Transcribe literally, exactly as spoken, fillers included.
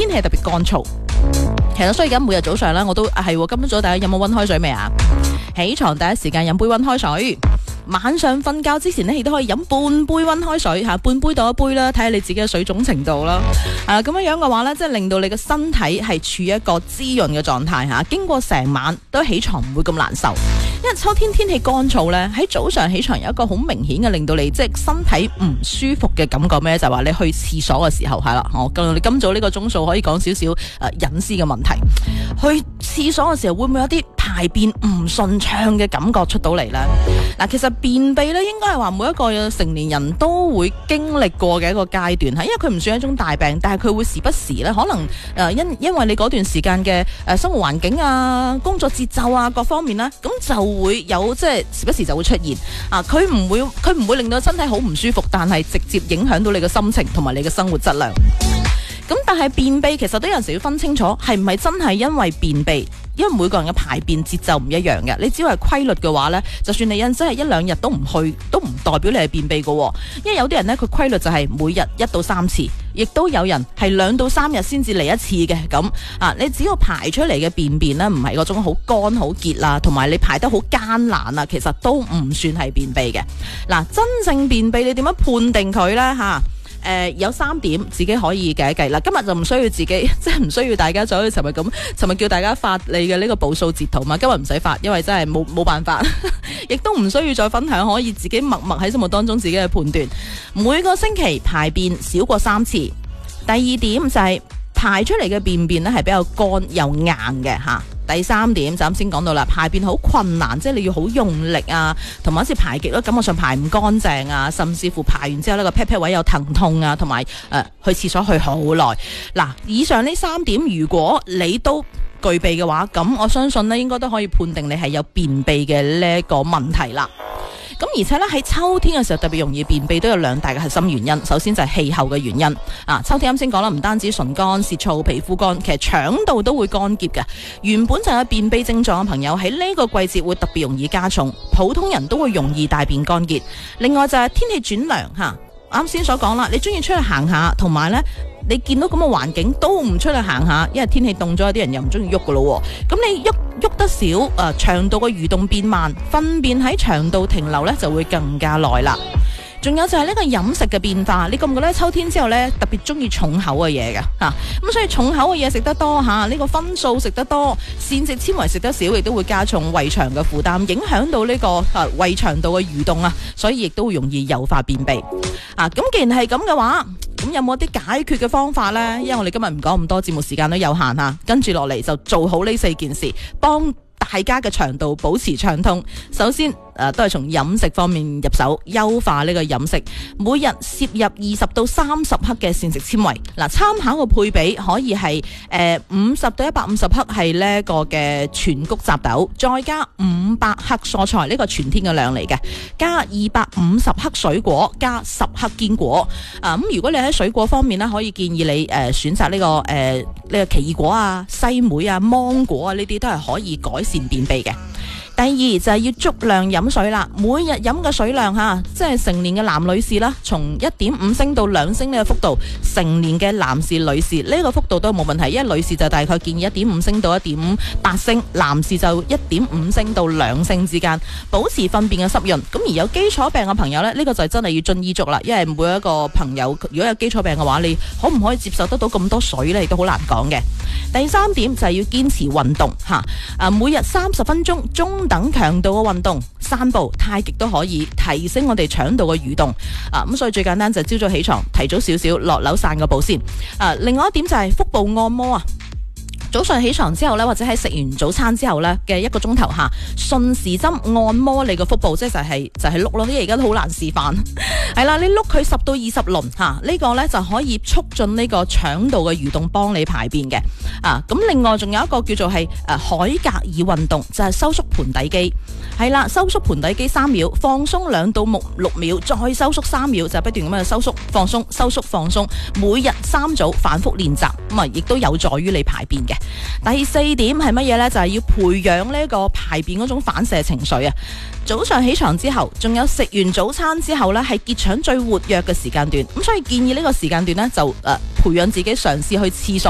天氣特別乾燥。其實所以而家每日早上咧，我都係今朝早大家飲冇溫開水未啊？起床第一時間飲杯溫開水。晚上瞓覺之前呢，亦都可以飲半杯溫開水吓，半杯到一杯啦，睇下你自己嘅水腫程度啦。啊，咁樣樣嘅話呢，即係令到你嘅身體係處於一個滋潤嘅狀態吓，經過成晚都起床唔會咁難受。因為秋天天氣乾燥呢，喺早上起床有一個好明顯嘅令到你即係身體唔舒服嘅感覺咩？就係話你去廁所嘅時候係啦，我你今早呢個鐘數可以講少少誒隱私嘅問題。去廁所嘅時候會唔會有啲排便唔順暢嘅感覺出到嚟呢？嗱，其實便秘咧，應該係話每一個成年人都會經歷過嘅一個階段吓，因為佢唔算一種大病，但係佢會時不時咧，可能誒、呃、因因為你嗰段時間嘅誒生活環境啊、工作節奏啊各方面咧，咁就會有即係時不時就會出現啊。佢唔會佢唔會令到身體好唔舒服，但係直接影響到你嘅心情同埋你嘅生活質量。咁但係便秘其實都有陣時要分清楚，係唔係真係因為便秘？因為每個人嘅排便節奏唔一樣嘅，你只要係規律嘅話呢，就算你有陣時係一兩日都唔去，都唔代表你係便秘嘅。因為有啲人呢，佢規律就係每日一到三次，亦都有人係兩到三日先至嚟一次嘅。咁啊，你只要排出嚟嘅便便呢，唔係嗰種好乾好結啦，同埋你排得好艱難啊，其實都唔算係便秘嘅。嗱、啊，真正便秘你點樣判定佢呢？吓？誒、呃，有三點自己可以計一計啦。今日就唔需要自己，即係唔需要大家就好似尋日咁，尋日叫大家發你嘅呢個步數截圖嘛。今日唔使發，因為真係冇冇辦法，亦都唔需要再分享，可以自己默默喺心目當中自己嘅判斷。每個星期排便少過三次。第二點就係、是、排出嚟嘅便便呢係比較乾又硬嘅吓。第三點就啱先講到啦，排便好困難，即係你要好用力啊，同埋好似排極都感覺上排唔乾淨啊，甚至乎排完之後呢個 pat pat 位有疼痛啊，同埋誒去廁所去好耐。嗱，以上呢三點如果你都具備嘅話，咁我相信呢應該都可以判定你係有便秘嘅呢一個問題啦。咁而且咧喺秋天嘅時候特別容易便秘，都有兩大嘅核心原因。首先就係氣候嘅原因啊，秋天啱先講啦，唔單止唇乾舌燥、皮膚乾，其實腸道都會乾澀嘅。原本就有便秘症狀嘅朋友喺呢個季節會特別容易加重，普通人都會容易大便乾結。另外就係天氣轉涼吓，啱先所講啦，你中意出去行下，同埋呢。你見到咁嘅環境都唔出去行下，因為天氣凍咗，有啲人又唔中意喐噶咯。咁你喐喐得少，誒、呃，腸道嘅蠕動變慢，糞便喺腸道停留呢就會更加耐啦。仲有就係呢個飲食嘅變化，你覺唔覺得秋天之後呢特別中意重口嘅嘢㗎吓？咁、啊、所以重口嘅嘢食得多吓，呢、啊這個分數食得多，膳食纖維食得少，亦都會加重胃腸嘅負擔，影響到呢、這個誒、啊、胃腸道嘅蠕動啊，所以亦都會容易誘發便秘啊。咁既然係咁嘅話，咁有冇啲解決嘅方法呢？因為我哋今日唔講咁多，節目時間都有限吓，跟住落嚟就做好呢四件事，幫大家嘅腸道保持暢通。首先誒、呃，都係從飲食方面入手，優化呢個飲食，每日攝入二十到三十克嘅膳食纖維。嗱，參考個配比可以係誒五十到一百五十克係呢個嘅全穀雜豆，再加五百克蔬菜，呢、這個全天嘅量嚟嘅，加二百五十克水果，加十克堅果。啊，咁如果你喺水果方面呢，可以建議你誒、呃、選擇呢、這個誒呢、呃這個奇異果啊、西梅啊、芒果啊，呢啲都係可以改善便秘嘅。第二就係要足量飲水啦，每日飲嘅水量吓，即係成年嘅男女士啦，從一點五升到兩升呢個幅度，成年嘅男士、女士呢、這個幅度都冇問題，因為女士就大概建議一點五升到一點八升，男士就一點五升到兩升之間，保持糞便嘅濕潤。咁而有基礎病嘅朋友呢，呢、這個就真係要遵醫囑啦，因為每一個朋友如果有基礎病嘅話，你可唔可以接受得到咁多水呢？亦都好難講嘅。第三點就係要堅持運動吓，啊每日三十分鐘中等強度嘅運動，散步、太極都可以提升我哋腸道嘅蠕動啊。咁所以最簡單就係朝早起床提早少少落樓散個步先啊。另外一點就係腹部按摩啊。早上起床之後呢，或者喺食完早餐之後呢嘅一個鐘頭下，順時針按摩你個腹部，即係就係、是、就係碌咯。因為而家都好難示範，係啦，你碌佢十到二十輪吓，呢、這個呢就可以促進呢個腸道嘅蠕動，幫你排便嘅啊。咁另外仲有一個叫做係誒、啊、海格爾運動，就係、是、收縮盆底肌，係啦，收縮盆底肌三秒，放鬆兩到六秒，再收縮三秒，就不斷咁樣收縮、放鬆、收縮、放鬆，每日三組反覆練習，咁啊亦都有助於你排便嘅。第四點係乜嘢呢？就係、是、要培養呢個排便嗰種反射情緒啊！早上起床之後，仲有食完早餐之後呢，係結腸最活躍嘅時間段，咁所以建議呢個時間段呢，就誒、呃、培養自己嘗試去廁所。